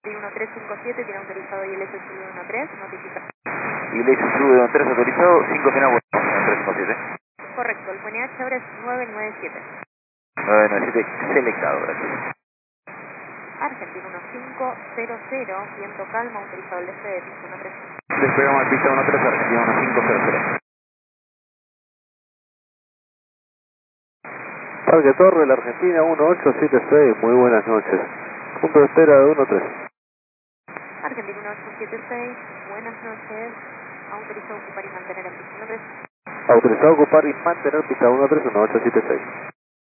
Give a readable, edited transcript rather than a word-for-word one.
1357 tiene autorizado ILS Sub 13, notifica. ILS Sub 13 autorizado, 5 final, bueno, 1357. Correcto, el PNH ahora es 997. 997, selectado, gracias. Argentina 1500, viento calma, autorizado el despegue de pista 13. Despegamos al pista 13, Argentina 1500. Parque Torre, la Argentina 1876, muy buenas noches. Punto de espera de 13. Argentina 1876, buenas noches, autorizado ocupar y mantener en pista 13. Autorizado a ocupar y mantener pista 13, 1876.